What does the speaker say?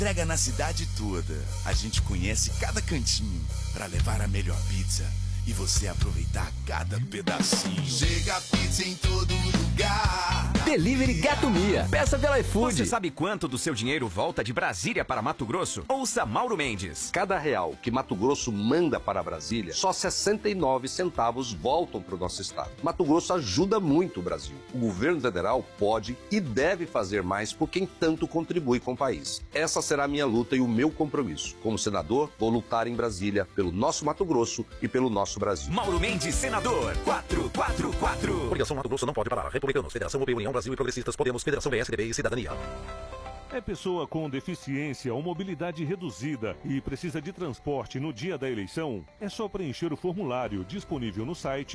Entrega na cidade toda. A gente conhece cada cantinho pra levar a melhor pizza e você aproveitar cada pedacinho. Chega a pizza em todo lugar. Delivery Gato Mia. Peça pela iFood. Você sabe quanto do seu dinheiro volta de Brasília para Mato Grosso? Ouça Mauro Mendes. Cada real que Mato Grosso manda para Brasília, só 69 centavos voltam para o nosso estado. Mato Grosso ajuda muito o Brasil. O governo federal pode e deve fazer mais por quem tanto contribui com o país. Essa será a minha luta e o meu compromisso. Como senador, vou lutar em Brasília pelo nosso Mato Grosso e pelo nosso Brasil. Mauro Mendes, senador, 444. Coligação Mato Grosso não pode parar. Republicanos, Federação UP, União Brasil e Progressistas, Podemos, Federação PSDB e Cidadania. É pessoa com deficiência ou mobilidade reduzida e precisa de transporte no dia da eleição? É só preencher o formulário disponível no site